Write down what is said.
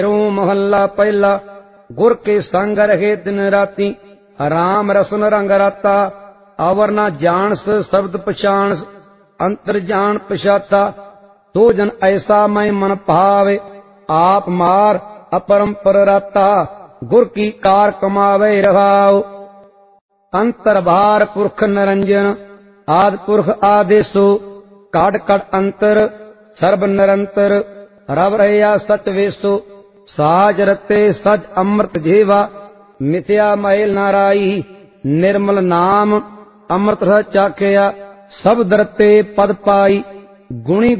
महला पहला। गुर के संग रहे दिन राती, राम रसन रंग राता। आवर न जानस शब्द पछाणस, अंतर जान पछाता। दो जन ऐसा मैं मन भावे, आप मार अपरंपर राता। गुर की कार कमावे रहाओ, अंतर भार पुरख निरंजन। आद पुरख आदेशो, काट काट अंतर सर्व निरंतर। रब रहिया सच वेसो, साज रते सज अमृत जेवा। मिथ्या मैल नाराई, निर्मल नाम अमृत रस चाखिया। सब दरते पद पाई, गुणी